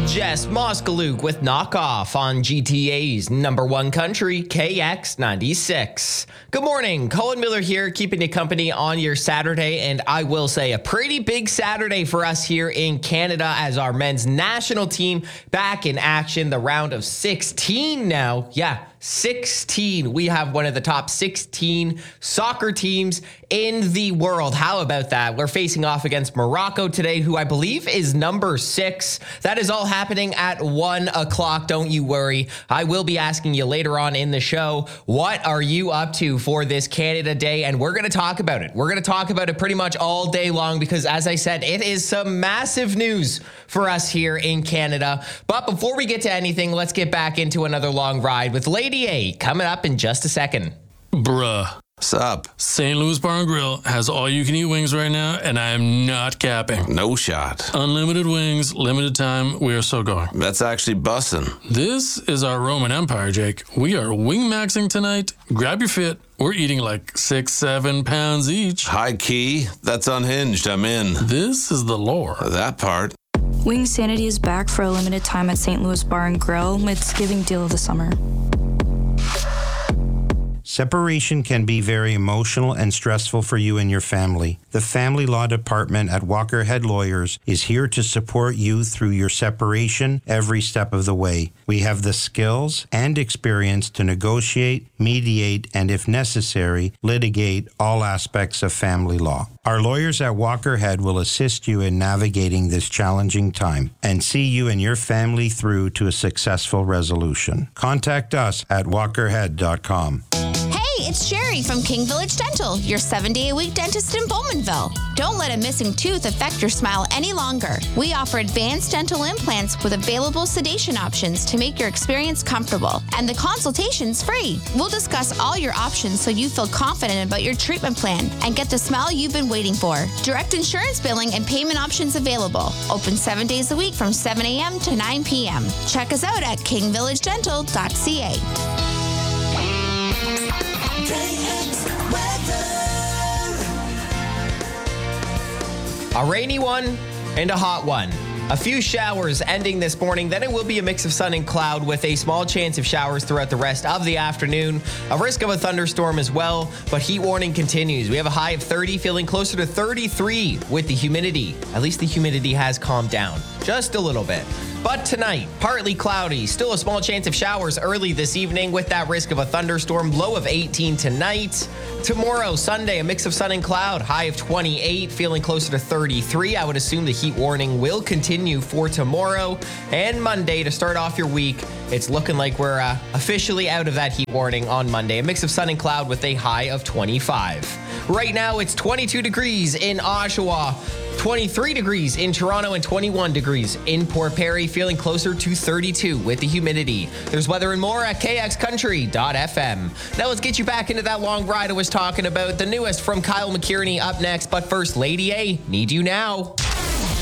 Jess Moskalouk with Knockoff on GTA's number one country, KX96. Good morning, Colin Miller here, keeping you company on your Saturday, and I will say a pretty big Saturday for us here in Canada as our men's national team back in action, the round of 16 now. Yeah, 16. We have one of the top 16 soccer teams in the world. How about that? We're facing off against Morocco today, who I believe is number 6. That is all happening at 1 o'clock. Don't you worry. I will be asking you later on in the show, what are you up to for this Canada Day? And we're going to talk about it. We're going to talk about it pretty much all day long because, as I said, it is some massive news for us here in Canada. But before we get to anything, let's get back into another long ride with Lady A coming up in just a second. Bruh. What's up? St. Louis Bar and Grill has all-you-can-eat wings right now, and I am not capping. No shot. Unlimited wings, limited time, we are so going. That's actually bussin'. This is our Roman Empire, Jake. We are wing-maxing tonight. Grab your fit. We're eating like 6-7 pounds each. High key? That's unhinged. I'm in. This is the lore. That part. Wing Sanity is back for a limited time at St. Louis Bar and Grill. It's giving deal of the summer. Separation can be very emotional and stressful for you and your family. The Family Law Department at Walker Head Lawyers is here to support you through your separation every step of the way. We have the skills and experience to negotiate, mediate, and if necessary, litigate all aspects of family law. Our lawyers at Walker Head will assist you in navigating this challenging time and see you and your family through to a successful resolution. Contact us at walkerhead.com. Hey, it's Sherry from King Village Dental, your 7-day-a-week dentist in Bowmanville. Don't let a missing tooth affect your smile any longer. We offer advanced dental implants with available sedation options to make your experience comfortable. And the consultation's free. We'll discuss all your options so you feel confident about your treatment plan and get the smile you've been waiting for. Direct insurance billing and payment options available. Open 7 days a week from 7 a.m. to 9 p.m. Check us out at kingvillagedental.ca. A rainy one and a hot one. A few showers ending this morning, then it will be a mix of sun and cloud with a small chance of showers throughout the rest of the afternoon. A risk of a thunderstorm as well, but heat warning continues. We have a high of 30, feeling closer to 33 with the humidity. At least the humidity has calmed down just a little bit. But tonight, partly cloudy, still a small chance of showers early this evening with that risk of a thunderstorm, low of 18 tonight. Tomorrow, Sunday, a mix of sun and cloud, high of 28, feeling closer to 33. I would assume the heat warning will continue for tomorrow. And Monday, to start off your week, it's looking like we're officially out of that heat warning on Monday. A mix of sun and cloud with a high of 25. Right now, it's 22 degrees in Oshawa, 23 degrees in Toronto, and 21 degrees in Port Perry, feeling closer to 32 with the humidity. There's weather and more at kxcountry.fm. Now let's get you back into that long ride I was talking about. The newest from Kyle McKierney up next, but first, Lady A, Need You Now.